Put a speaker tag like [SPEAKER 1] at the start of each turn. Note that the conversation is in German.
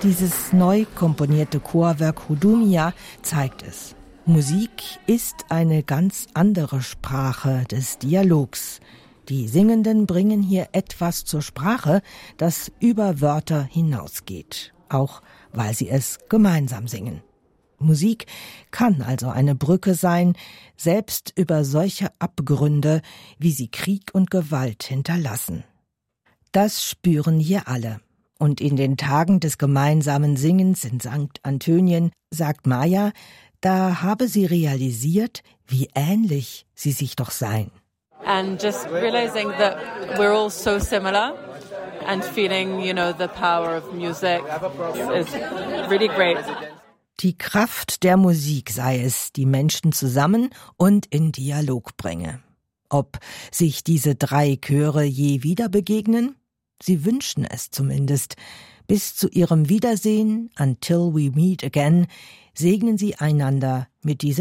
[SPEAKER 1] Dieses neu komponierte Chorwerk Hudumia zeigt es. Musik ist eine ganz andere Sprache des Dialogs. Die Singenden bringen hier etwas zur Sprache, das über Wörter hinausgeht, auch weil sie es gemeinsam singen. Musik kann also eine Brücke sein, selbst über solche Abgründe, wie sie Krieg und Gewalt hinterlassen. Das spüren hier alle. Und in den Tagen des gemeinsamen Singens in St. Antönien, sagt Maya, da habe sie realisiert, wie ähnlich sie sich doch seien.
[SPEAKER 2] And just realizing that we're all so similar and feeling, the power of music is really great.
[SPEAKER 1] Die Kraft der Musik sei es, die Menschen zusammen und in Dialog bringe. Ob sich diese 3 Chöre je wieder begegnen? Sie wünschen es zumindest. Bis zu ihrem Wiedersehen, until we meet again, segnen sie einander mit diesem